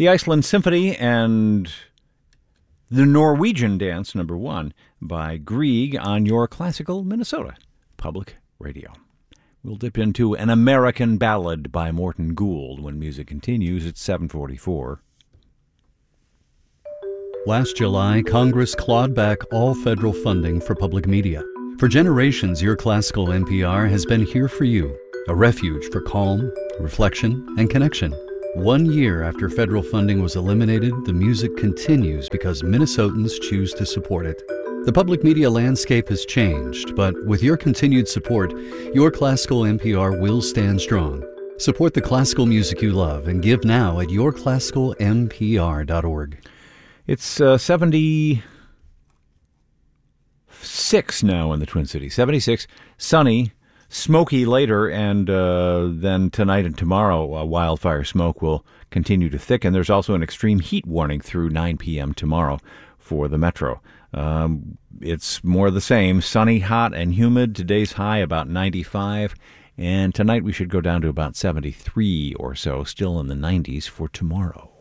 The Iceland Symphony and the Norwegian Dance, number 1, by Grieg on your classical Minnesota Public Radio. We'll dip into An American Ballad by Morton Gould when music continues at 7:44. Last July, Congress clawed back all federal funding for public media. For generations, your classical NPR has been here for you, a refuge for calm, reflection, and connection. 1 year after federal funding was eliminated, the music continues because Minnesotans choose to support it. The public media landscape has changed, but with your continued support, your classical NPR will stand strong. Support the classical music you love and give now at yourclassicalnpr.org. It's 76 now in the Twin Cities. 76, sunny, smoky later, and then tonight and tomorrow, wildfire smoke will continue to thicken. There's also an extreme heat warning through 9 p.m. tomorrow for the metro. It's more the same, sunny, hot, and humid. Today's high about 95, and tonight we should go down to about 73 or so, still in the 90s for tomorrow.